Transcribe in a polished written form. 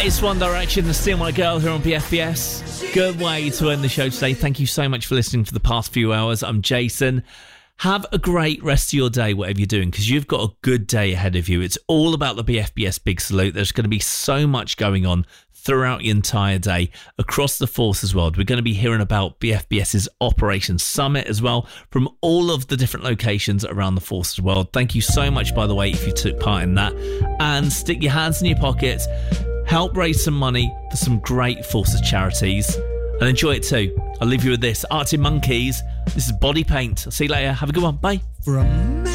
It's One Direction, the Still My Girl here on BFBS. Good way to end the show today. Thank you so much for listening for the past few hours. I'm Jason. Have a great rest of your day, whatever you're doing, because you've got a good day ahead of you. It's all about the BFBS Big Salute. There's going to be so much going on throughout the entire day across the Forces world. We're going to be hearing about BFBS's Operation Summit as well from all of the different locations around the Forces world. Thank you so much, by the way, if you took part in that. And stick your hands in your pockets. Help raise some money for some great Forces charities and enjoy it too. I'll leave you with this. Arctic Monkeys. This is Body Paint. I'll see you later. Have a good one. Bye. For a